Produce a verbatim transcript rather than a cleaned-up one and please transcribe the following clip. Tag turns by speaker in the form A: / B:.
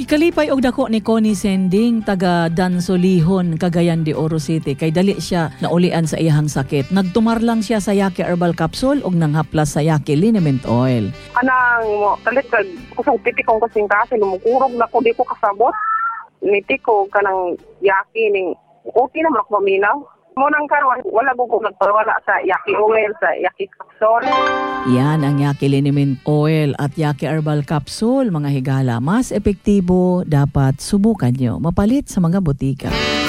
A: Gikalipay og dako ni Connie Sending taga Dansolihon, Cagayan de Oro City kay dali siya naulian sa iyahang sakit. Nagtumar lang siya sa Yaki Herbal Capsule ug nanghaplas sa Yaki Liniment Oil.
B: Anang mo talit kag kusog piti kong kasing kasi lumukurog na ko di ko kasabot. Niti ko kanang Yaki ning okay naman ako maminaw. Mo nang karon wala ko ko nagpawala sa Yaki Oil, sa Yaki Capsule.
A: Yan ang Yaki Liniment Oil at Yaki Herbal Capsule, mga higala. Mas epektibo, dapat subukan nyo. Mapalit sa mga butika.